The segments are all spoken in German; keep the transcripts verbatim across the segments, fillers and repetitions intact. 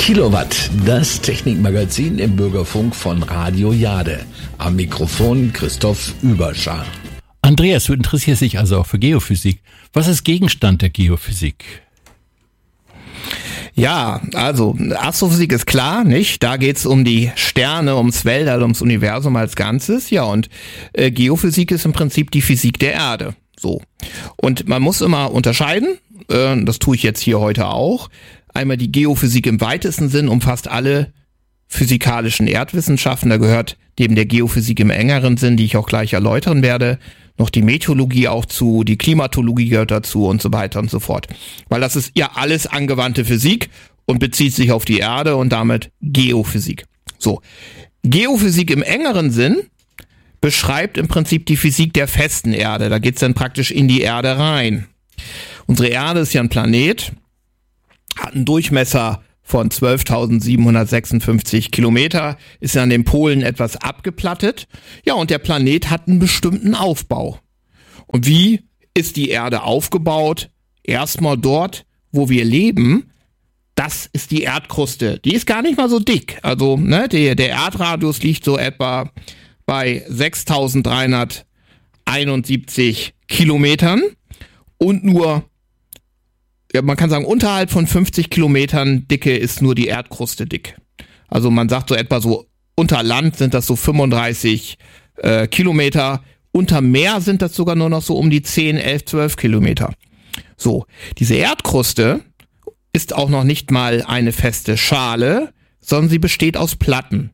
Kilowatt, das Technikmagazin im Bürgerfunk von Radio Jade. Am Mikrofon Christoph Überschar. Andreas, du interessierst dich also auch für Geophysik. Was ist Gegenstand der Geophysik? Ja, also Astrophysik ist klar, nicht? Da geht's um die Sterne, ums Weltall, ums Universum als Ganzes. Ja, und äh, Geophysik ist im Prinzip die Physik der Erde. So. Und man muss immer unterscheiden, äh, das tue ich jetzt hier heute auch. Einmal die Geophysik im weitesten Sinn umfasst alle physikalischen Erdwissenschaften. Da gehört neben der Geophysik im engeren Sinn, die ich auch gleich erläutern werde, noch die Meteorologie auch zu, die Klimatologie gehört dazu und so weiter und so fort. Weil das ist ja alles angewandte Physik und bezieht sich auf die Erde und damit Geophysik. So, Geophysik im engeren Sinn beschreibt im Prinzip die Physik der festen Erde. Da geht's dann praktisch in die Erde rein. Unsere Erde ist ja ein Planet, hat einen Durchmesser von zwölftausendsiebenhundertsechsundfünfzig Kilometer, ist an den Polen etwas abgeplattet. Ja, und der Planet hat einen bestimmten Aufbau. Und wie ist die Erde aufgebaut? Erstmal dort, wo wir leben, das ist die Erdkruste. Die ist gar nicht mal so dick. Also, ne, der, der Erdradius liegt so etwa bei sechstausenddreihunderteinundsiebzig Kilometern und nur, ja, man kann sagen, unterhalb von fünfzig Kilometern Dicke ist nur die Erdkruste dick. Also man sagt so etwa so, unter Land sind das so fünfunddreißig äh, Kilometer, unter Meer sind das sogar nur noch so um die zehn, elf, zwölf Kilometer. So, diese Erdkruste ist auch noch nicht mal eine feste Schale, sondern sie besteht aus Platten.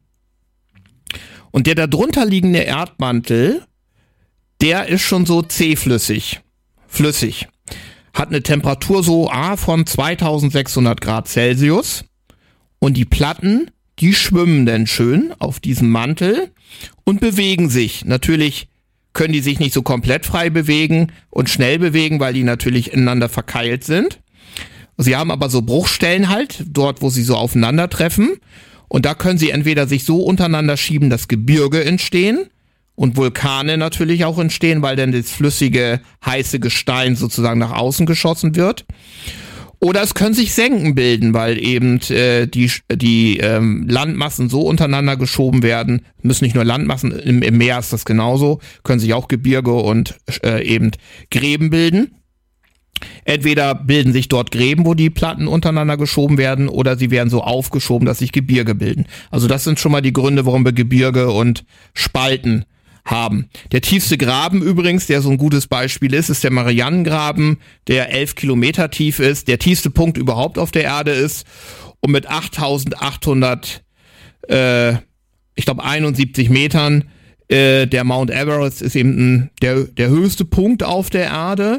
Und der darunter liegende Erdmantel, der ist schon so zähflüssig, flüssig. Hat eine Temperatur so ah, von zweitausendsechshundert Grad Celsius und die Platten, die schwimmen dann schön auf diesem Mantel und bewegen sich. Natürlich können die sich nicht so komplett frei bewegen und schnell bewegen, weil die natürlich ineinander verkeilt sind. Sie haben aber so Bruchstellen halt, dort wo sie so aufeinandertreffen und da können sie entweder sich so untereinander schieben, dass Gebirge entstehen, und Vulkane natürlich auch entstehen, weil dann das flüssige, heiße Gestein sozusagen nach außen geschossen wird. Oder es können sich Senken bilden, weil eben äh, die, die ähm, Landmassen so untereinander geschoben werden. Müssen nicht nur Landmassen, im, im Meer ist das genauso, können sich auch Gebirge und äh, eben Gräben bilden. Entweder bilden sich dort Gräben, wo die Platten untereinander geschoben werden, oder sie werden so aufgeschoben, dass sich Gebirge bilden. Also das sind schon mal die Gründe, warum wir Gebirge und Spalten haben. Der tiefste Graben übrigens, der so ein gutes Beispiel ist, ist der Marianengraben, der elf Kilometer tief ist, der tiefste Punkt überhaupt auf der Erde ist und mit achttausendachthundert, äh, ich glaube einundsiebzig Metern, äh, der Mount Everest ist eben ein, der, der höchste Punkt auf der Erde.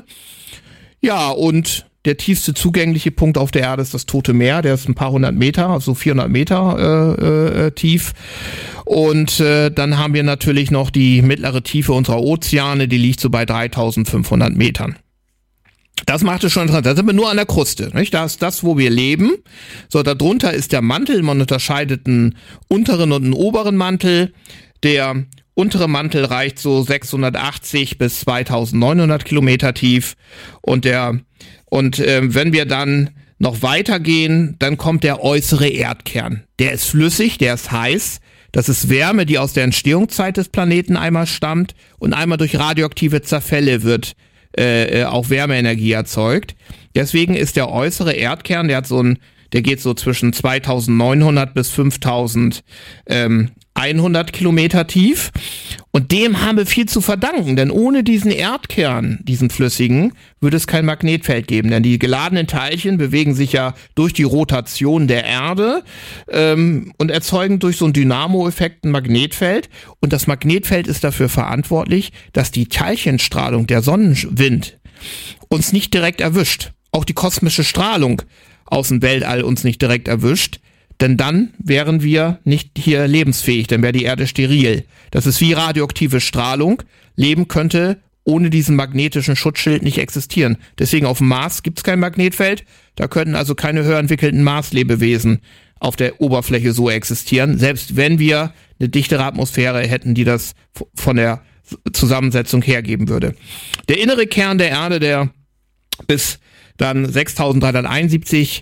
Ja, und der tiefste zugängliche Punkt auf der Erde ist das Tote Meer, der ist ein paar hundert Meter, also vierhundert Meter äh, äh, tief. Und äh, dann haben wir natürlich noch die mittlere Tiefe unserer Ozeane, die liegt so bei dreitausendfünfhundert Metern. Das macht es schon interessant. Da sind wir nur an der Kruste, nicht? Das ist das, wo wir leben. So, darunter ist der Mantel. Man unterscheidet einen unteren und einen oberen Mantel. Der untere Mantel reicht so sechshundertachtzig bis zweitausendneunhundert Kilometer tief. Und der und äh, wenn wir dann noch weitergehen, dann kommt der äußere Erdkern. Der ist flüssig, der ist heiß. Das ist Wärme, die aus der Entstehungszeit des Planeten einmal stammt und einmal durch radioaktive Zerfälle wird äh, auch Wärmeenergie erzeugt. Deswegen ist der äußere Erdkern, der hat so ein, der geht so zwischen zweitausendneunhundert bis fünftausendeinhundert Kilometer tief. Und dem haben wir viel zu verdanken, denn ohne diesen Erdkern, diesen flüssigen, würde es kein Magnetfeld geben. Denn die geladenen Teilchen bewegen sich ja durch die Rotation der Erde ähm, und erzeugen durch so einen Dynamo-Effekt ein Magnetfeld. Und das Magnetfeld ist dafür verantwortlich, dass die Teilchenstrahlung, der Sonnenwind, uns nicht direkt erwischt. Auch die kosmische Strahlung aus dem Weltall uns nicht direkt erwischt. Denn dann wären wir nicht hier lebensfähig, dann wäre die Erde steril. Das ist wie radioaktive Strahlung. Leben könnte ohne diesen magnetischen Schutzschild nicht existieren. Deswegen auf dem Mars gibt es kein Magnetfeld. Da könnten also keine höher entwickelten Marslebewesen auf der Oberfläche so existieren. Selbst wenn wir eine dichtere Atmosphäre hätten, die das von der Zusammensetzung hergeben würde. Der innere Kern der Erde, der bis dann sechstausenddreihunderteinundsiebzig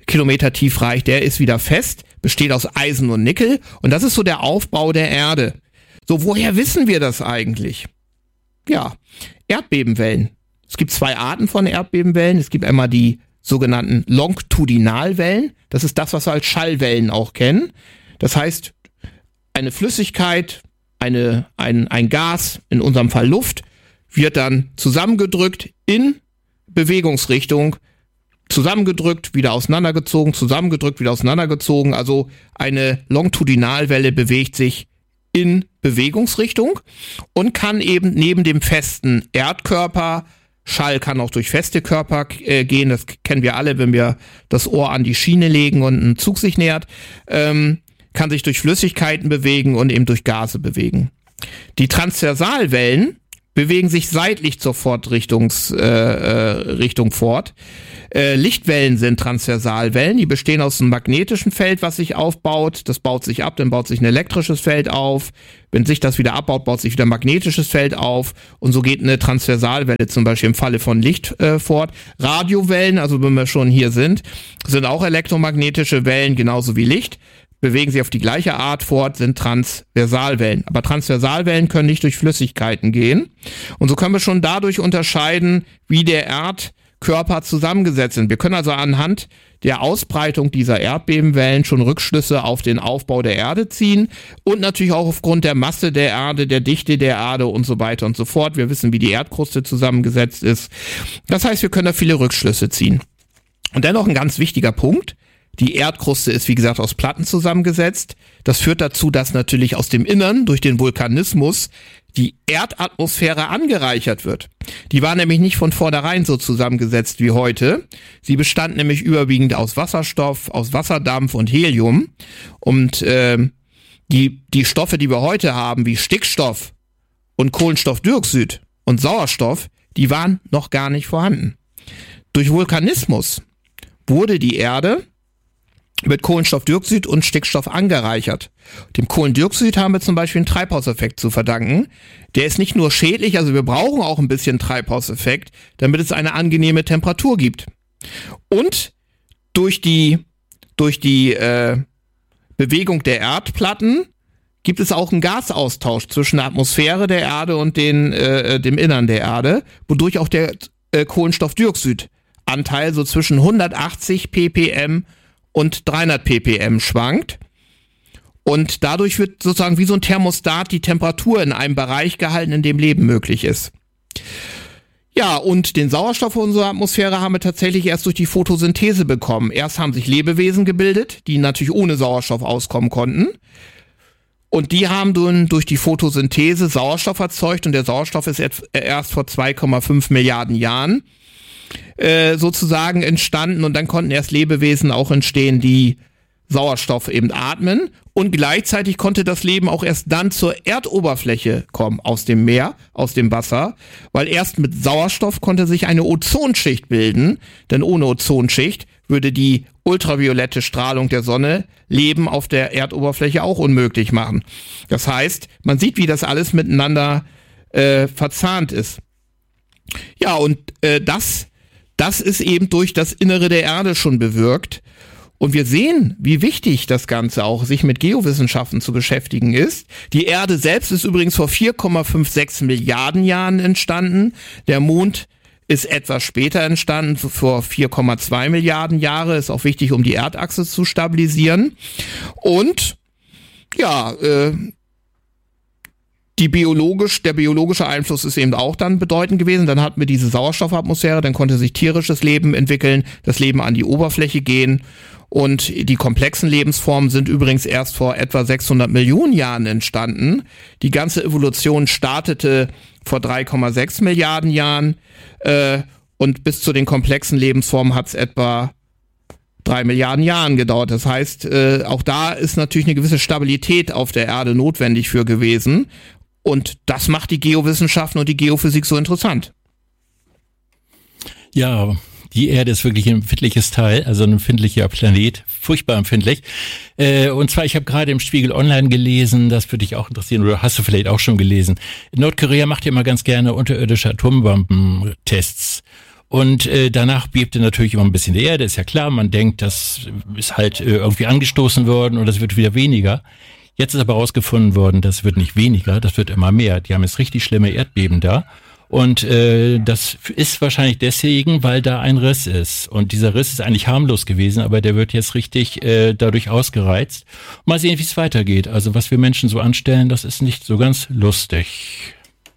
Kilometer tief reicht, der ist wieder fest, besteht aus Eisen und Nickel und das ist so der Aufbau der Erde. So, woher wissen wir das eigentlich? Ja, Erdbebenwellen. Es gibt zwei Arten von Erdbebenwellen. Es gibt einmal die sogenannten Longitudinalwellen. Das ist das, was wir als Schallwellen auch kennen. Das heißt, eine Flüssigkeit, eine, ein, ein Gas, in unserem Fall Luft, wird dann zusammengedrückt in Bewegungsrichtung, zusammengedrückt, wieder auseinandergezogen, zusammengedrückt, wieder auseinandergezogen. Also eine Longitudinalwelle bewegt sich in Bewegungsrichtung und kann eben neben dem festen Erdkörper, Schall kann auch durch feste Körper äh, gehen, das kennen wir alle, wenn wir das Ohr an die Schiene legen und ein Zug sich nähert, ähm, kann sich durch Flüssigkeiten bewegen und eben durch Gase bewegen. Die Transversalwellen bewegen sich seitlich zur Fortrichtungs, äh, äh, Richtung fort. Äh, Lichtwellen sind Transversalwellen, die bestehen aus einem magnetischen Feld, was sich aufbaut. Das baut sich ab, dann baut sich ein elektrisches Feld auf. Wenn sich das wieder abbaut, baut sich wieder ein magnetisches Feld auf. Und so geht eine Transversalwelle zum Beispiel im Falle von Licht äh, fort. Radiowellen, also wenn wir schon hier sind, sind auch elektromagnetische Wellen, genauso wie Licht. Bewegen sich auf die gleiche Art fort, sind Transversalwellen. Aber Transversalwellen können nicht durch Flüssigkeiten gehen. Und so können wir schon dadurch unterscheiden, wie der Erdkörper zusammengesetzt ist. Wir können also anhand der Ausbreitung dieser Erdbebenwellen schon Rückschlüsse auf den Aufbau der Erde ziehen und natürlich auch aufgrund der Masse der Erde, der Dichte der Erde und so weiter und so fort. Wir wissen, wie die Erdkruste zusammengesetzt ist. Das heißt, wir können da viele Rückschlüsse ziehen. Und dennoch ein ganz wichtiger Punkt: Die Erdkruste ist, wie gesagt, aus Platten zusammengesetzt. Das führt dazu, dass natürlich aus dem Innern durch den Vulkanismus die Erdatmosphäre angereichert wird. Die war nämlich nicht von vornherein so zusammengesetzt wie heute. Sie bestand nämlich überwiegend aus Wasserstoff, aus Wasserdampf und Helium. Und äh, die, die Stoffe, die wir heute haben, wie Stickstoff und Kohlenstoffdioxid und Sauerstoff, die waren noch gar nicht vorhanden. Durch Vulkanismus wurde die Erde mit Kohlenstoffdioxid und Stickstoff angereichert. Dem Kohlendioxid haben wir zum Beispiel einen Treibhauseffekt zu verdanken. Der ist nicht nur schädlich, also wir brauchen auch ein bisschen Treibhauseffekt, damit es eine angenehme Temperatur gibt. Und durch die, durch die äh, Bewegung der Erdplatten gibt es auch einen Gasaustausch zwischen der Atmosphäre der Erde und den, äh, dem Innern der Erde, wodurch auch der äh, Kohlenstoffdioxidanteil so zwischen hundertachtzig ppm und dreihundert ppm schwankt. Und dadurch wird sozusagen wie so ein Thermostat die Temperatur in einem Bereich gehalten, in dem Leben möglich ist. Ja, und den Sauerstoff in unserer Atmosphäre haben wir tatsächlich erst durch die Photosynthese bekommen. Erst haben sich Lebewesen gebildet, die natürlich ohne Sauerstoff auskommen konnten. Und die haben dann durch die Photosynthese Sauerstoff erzeugt. Und der Sauerstoff ist erst vor zwei Komma fünf Milliarden Jahren Äh, sozusagen entstanden, und dann konnten erst Lebewesen auch entstehen, die Sauerstoff eben atmen, und gleichzeitig konnte das Leben auch erst dann zur Erdoberfläche kommen, aus dem Meer, aus dem Wasser, weil erst mit Sauerstoff konnte sich eine Ozonschicht bilden, denn ohne Ozonschicht würde die ultraviolette Strahlung der Sonne Leben auf der Erdoberfläche auch unmöglich machen. Das heißt, man sieht, wie das alles miteinander äh, verzahnt ist. Ja, und äh, das Das ist eben durch das Innere der Erde schon bewirkt. Und wir sehen, wie wichtig das Ganze auch, sich mit Geowissenschaften zu beschäftigen ist. Die Erde selbst ist übrigens vor vier Komma sechsundfünfzig Milliarden Jahren entstanden. Der Mond ist etwas später entstanden, vor vier Komma zwei Milliarden Jahre. Ist auch wichtig, um die Erdachse zu stabilisieren. Und ja, äh, Die biologisch, der biologische Einfluss ist eben auch dann bedeutend gewesen. Dann hatten wir diese Sauerstoffatmosphäre, dann konnte sich tierisches Leben entwickeln, das Leben an die Oberfläche gehen. Und die komplexen Lebensformen sind übrigens erst vor etwa sechshundert Millionen Jahren entstanden. Die ganze Evolution startete vor drei Komma sechs Milliarden Jahren. Äh, und bis zu den komplexen Lebensformen hat es etwa drei Milliarden Jahren gedauert. Das heißt, äh, auch da ist natürlich eine gewisse Stabilität auf der Erde notwendig für gewesen. Und das macht die Geowissenschaften und die Geophysik so interessant. Ja, die Erde ist wirklich ein empfindliches Teil, also ein empfindlicher Planet, furchtbar empfindlich. Äh, und zwar, ich habe gerade im Spiegel Online gelesen, das würde dich auch interessieren, oder hast du vielleicht auch schon gelesen. Nordkorea macht ja immer ganz gerne unterirdische Atombombentests. Und äh, danach bebte natürlich immer ein bisschen die Erde, ist ja klar. Man denkt, das ist halt äh, irgendwie angestoßen worden und das wird wieder weniger. Jetzt ist aber herausgefunden worden, das wird nicht weniger, das wird immer mehr. Die haben jetzt richtig schlimme Erdbeben da. Und äh, das ist wahrscheinlich deswegen, weil da ein Riss ist. Und dieser Riss ist eigentlich harmlos gewesen, aber der wird jetzt richtig äh, dadurch ausgereizt. Mal sehen, wie es weitergeht. Also was wir Menschen so anstellen, das ist nicht so ganz lustig.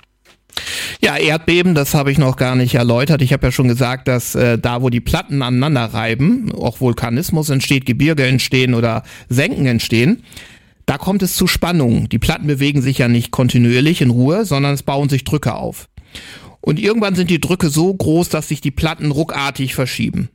Ja, Erdbeben, das habe ich noch gar nicht erläutert. Ich habe ja schon gesagt, dass äh, da, wo die Platten aneinander reiben, auch Vulkanismus entsteht, Gebirge entstehen oder Senken entstehen, da kommt es zu Spannungen. Die Platten bewegen sich ja nicht kontinuierlich in Ruhe, sondern es bauen sich Drücke auf. Und irgendwann sind die Drücke so groß, dass sich die Platten ruckartig verschieben.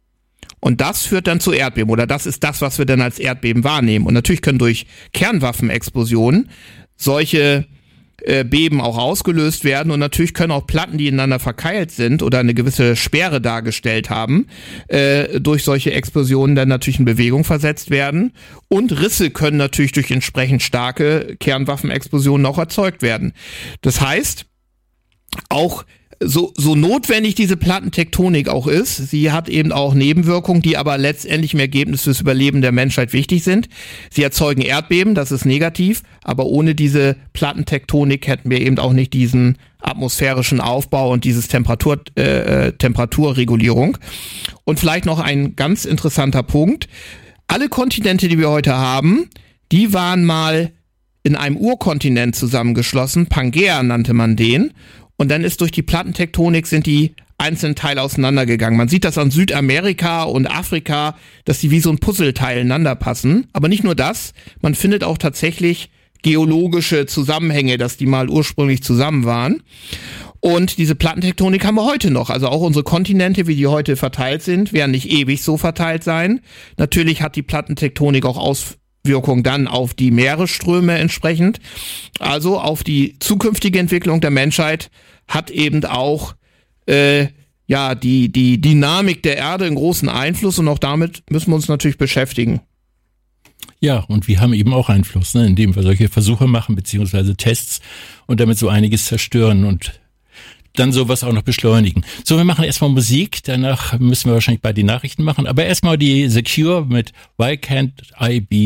Und das führt dann zu Erdbeben, oder das ist das, was wir dann als Erdbeben wahrnehmen. Und natürlich können durch Kernwaffenexplosionen solche äh, Beben auch ausgelöst werden. Und natürlich können auch Platten, die ineinander verkeilt sind oder eine gewisse Sperre dargestellt haben, äh, durch solche Explosionen dann natürlich in Bewegung versetzt werden. Und Risse können natürlich durch entsprechend starke Kernwaffenexplosionen auch erzeugt werden. Das heißt, auch so, so notwendig diese Plattentektonik auch ist, sie hat eben auch Nebenwirkungen, die aber letztendlich im Ergebnis fürs Überleben der Menschheit wichtig sind. Sie erzeugen Erdbeben, das ist negativ, aber ohne diese Plattentektonik hätten wir eben auch nicht diesen atmosphärischen Aufbau und dieses Temperatur, äh, Temperaturregulierung. Und vielleicht noch ein ganz interessanter Punkt. Alle Kontinente, die wir heute haben, die waren mal in einem Urkontinent zusammengeschlossen, Pangäa nannte man den. Und dann ist durch die Plattentektonik sind die einzelnen Teile auseinandergegangen. Man sieht das an Südamerika und Afrika, dass die wie so ein Puzzleteil ineinander passen. Aber nicht nur das, man findet auch tatsächlich geologische Zusammenhänge, dass die mal ursprünglich zusammen waren. Und diese Plattentektonik haben wir heute noch. Also auch unsere Kontinente, wie die heute verteilt sind, werden nicht ewig so verteilt sein. Natürlich hat die Plattentektonik auch Auswirkungen dann auf die Meeresströme entsprechend. Also auf die zukünftige Entwicklung der Menschheit hat eben auch äh, ja die die Dynamik der Erde einen großen Einfluss und auch damit müssen wir uns natürlich beschäftigen. Ja, und wir haben eben auch Einfluss, ne, indem wir solche Versuche machen, beziehungsweise Tests und damit so einiges zerstören und dann sowas auch noch beschleunigen. So, wir machen erstmal Musik, danach müssen wir wahrscheinlich bald die Nachrichten machen, aber erstmal die The Cure mit Why Can't I Be